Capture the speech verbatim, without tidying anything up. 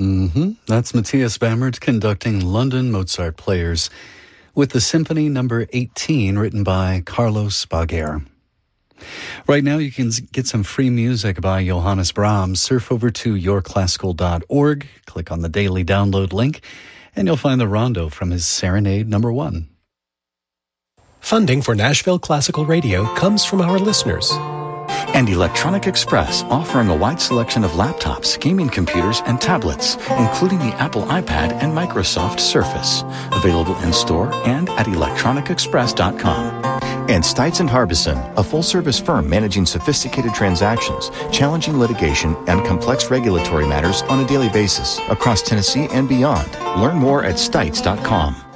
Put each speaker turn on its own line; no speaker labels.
Mm-hmm. That's Matthias Bamert conducting London Mozart Players with the Symphony Number eighteen, written by Carlos Baguer. Right now, you can get some free music by Johannes Brahms. Surf over to your classical dot org, click on the daily download link, and you'll find the rondo from his Serenade Number One.
Funding for Nashville Classical Radio comes from our listeners.
And Electronic Express, offering a wide selection of laptops, gaming computers, and tablets, including the Apple iPad and Microsoft Surface. Available in-store and at electronic express dot com.
And Stites and Harbison, a full-service firm managing sophisticated transactions, challenging litigation, and complex regulatory matters on a daily basis across Tennessee and beyond. Learn more at stites dot com.